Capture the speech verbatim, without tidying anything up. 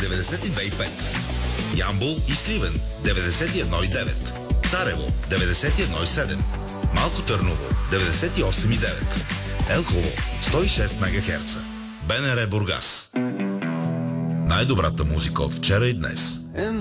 деветдесет и две и пет. Ямбол и Сливен деветдесет и едно и девет. Царево деветдесет и едно и седем. Малко Търново деветдесет и осем и девет. Елхово сто и шест мегахерца. БНР Бургас. Най-добрата музика от вчера и днес.